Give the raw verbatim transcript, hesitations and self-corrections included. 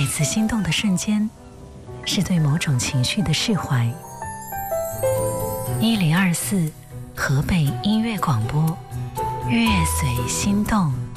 次心动的瞬间，是对某种情绪的释怀。一零二四河北音乐广播，乐随心动。